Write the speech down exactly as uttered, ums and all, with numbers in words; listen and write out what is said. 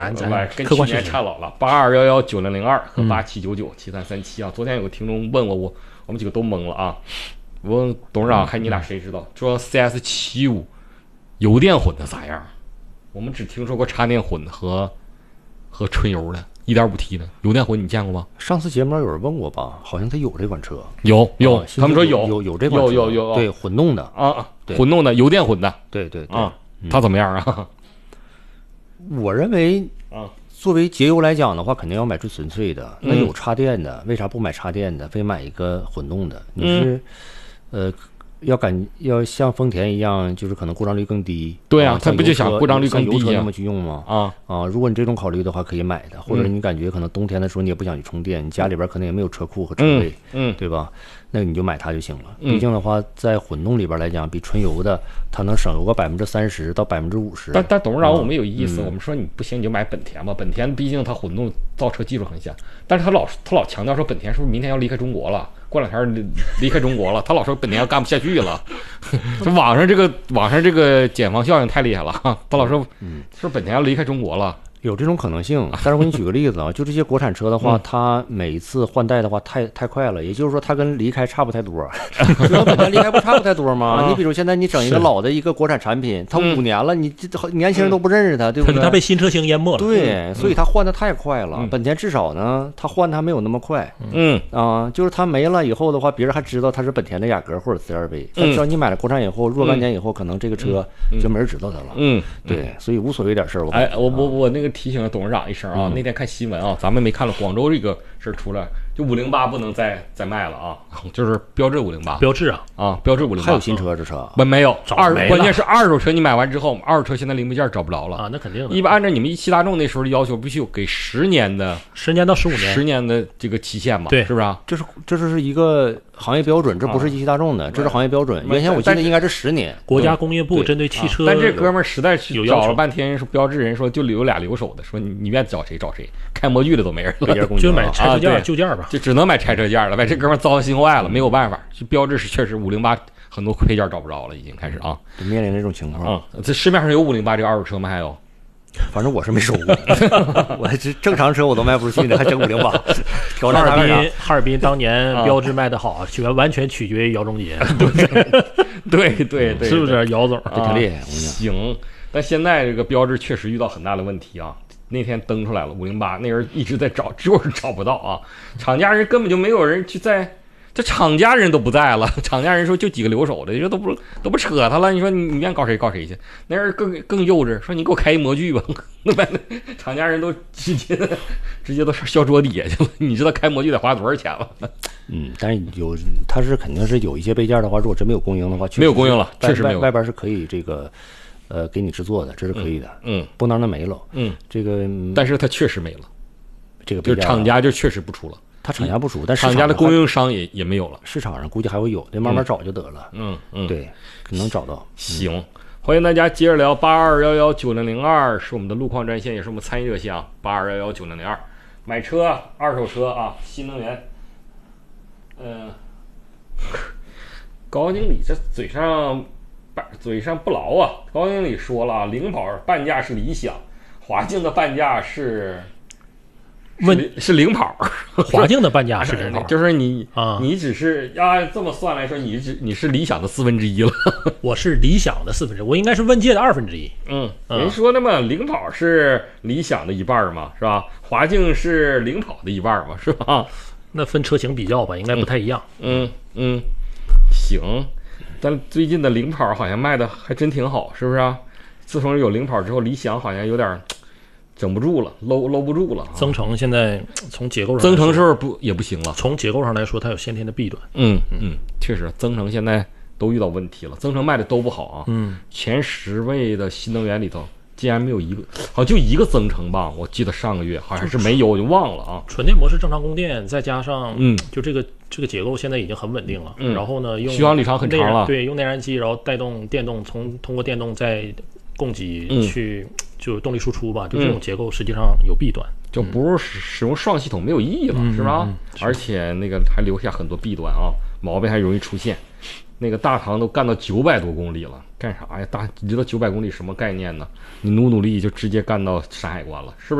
来跟去年差老了，八二幺幺九零零二和八七九九七三三七啊。昨天有个听众问我，我我们几个都懵了啊。我问董事长，还你俩谁知道？说 C S 七五油电混的咋样？我们只听说过插电混和和纯油的。一点五 T 的油电混你见过吗？ 上次节目上有人问过吧，好像他有这款车， 有有， 啊、 他们说有有有这款车， 有有有， 对，混动的啊，混动的油电混的， 对对对啊，它怎么样啊？ 我认为啊， 作为节油来讲的话，肯定要买最纯粹的。那有插电的，为啥不买插电的，非买一个混动的？你是呃。要感要像丰田一样，就是可能故障率更低。 对啊，他不就想故障率更低油车那么去用吗？ 啊啊！如果你这种考虑的话，可以买的，或者你感觉可能冬天的时候你也不想去充电，你家里边可能也没有车库和车位， 嗯， 对吧？那你就买它就行了。毕竟的话，在混动里边来讲，比纯油的它能省油个百分之三十到百分之五十。 但但董事长，我们有意思，我们说你不行你就买本田吧。本田毕竟它混动造车技术很强，但是他老他老强调说本田是不是明天要离开中国了？过两天离开中国了，他老说本田要干不下去了。这网上这个网上这个减防效应太厉害了，他老说，嗯，是本田要离开中国了。 有这种可能性，但是我给你举个例子啊，就这些国产车的话， 嗯、 它每一次换代的话太太快了，也就是说它跟离开差不太多。跟本田离开不差不太多吗？你比如现在你整一个老的一个国产产品，它五年了，你这年轻人都不认识它，对不对？ 它被新车型淹没了。 对，所以它换的太快了。本田至少呢，它换它没有那么快。 嗯啊，就是它没了以后的话，别人还知道它是本田的雅阁或者 C R V， 但只要你买了国产以后，若干年以后，可能这个车就没人知道它了。 嗯， 对，所以无所谓点事儿。 哎，我我我那个提醒了董事长一声啊， 嗯、 那天看新闻啊，咱们没看了广州这个事儿出来，就五零八不能再再卖了啊，就是标致五零八， 标致啊啊，标致五零八还有新车这车？ 不没有，二没关键是二手车你买完之后，二手车现在零部件找不着了啊，那肯定的。 一般按照你们一汽大众那时候的要求，必须有给十年的， 十年到十五年， 十年的这个期限嘛， 对， 是不是啊？ 这是这是一个行业标准，这不是一汽大众的，这是行业标准。原先我记得应该是十年， 国家工业部针对汽车， 但这哥们儿实在是有找了半天，说标致人说就留俩留守的，说你你愿意找谁找谁，开模具的都没人了， 就买拆车件旧件吧， 就只能买拆车件了。把这哥们儿糟心坏了，没有办法。就标致是确实五零八很多配件找不着了，已经开始啊， 就面临这种情况啊。这市面上有五零八这个二手车吗？还有？ 反正我是没收过，我这正常车我都卖不出去呢，还整五零八。 哈尔滨，哈尔滨当年标致卖的好，全完全取决于姚中杰。 对对对， 是不是姚总？ 这挺厉害。 行，但现在这个标致确实遇到很大的问题啊。那天登出来了五零八，那人一直在找，就是找不到啊。厂家人根本就没有人去在。这厂家人都不在了，厂家人说就几个留守的，你说都不都不扯他了，你说你你愿意告谁告谁去？那人更更幼稚，说你给我开一模具吧，那把厂家人都直接直接都削桌底下去了。你知道开模具得花多少钱了？ 嗯，但是有他是肯定是有一些备件的话，如果真没有供应的话， 没有供应了，确实没有， 外边是可以这个呃给你制作的，这是可以的。 嗯， 不能那没了。 嗯， 这个但是它确实没了， 这个就厂家就确实不出了。 他厂家不出，但厂家的供应商也也没有了， 市场上估计还会有，得慢慢找就得了。 嗯嗯， 对，可能找到。 行，嗯、欢迎大家接着聊八二幺幺九零零二是我们的路况专线，也是我们参与热线啊，八二幺幺九零零二，买车二手车啊，新能源。嗯、呃，高经理这嘴上嘴上不牢啊，高经理说了啊，领跑半价是理想，华境的半价是。问是零跑， 华境的半价是零跑， 就是你啊， 你只是啊这么算来说，你只你是理想的四分之一了。 我是理想的四分之一，我应该是问界的二分之一。 嗯，人说那么零跑是理想的一半嘛，是吧？华境是零跑的一半嘛，是吧？ 那分车型比较吧，应该不太一样。 嗯 嗯, 嗯，行。但最近的零跑好像卖的还真挺好，是不是啊？自从有零跑之后，理想好像有点。整不住了，搂搂不住了、啊。 增程现在从结构上， 增程是不是不也不行了？ 从结构上来说，它有先天的弊端。 嗯嗯，确实，增程现在都遇到问题了，增程卖的都不好啊。 嗯， 前十位的新能源里头，竟然没有一个，好像就一个增程吧？我记得上个月好像是没有，我就忘了啊。 纯电模式正常供电，再加上嗯， 就这个这个结构现在已经很稳定了。 嗯， 然后呢，用续航里程很长了。 对，用内燃机，然后带动电动，从通过电动再供给去。嗯就是动力输出吧，就这种结构实际上有弊端， 嗯、就不是使用双系统没有意义了， 嗯、 是吧、 嗯嗯？ 而且那个还留下很多弊端啊，毛病还容易出现。 那个大唐都干到九百多公里了，干啥呀？大，你知道九百公里什么概念呢？你努努力就直接干到山海关了，是不是？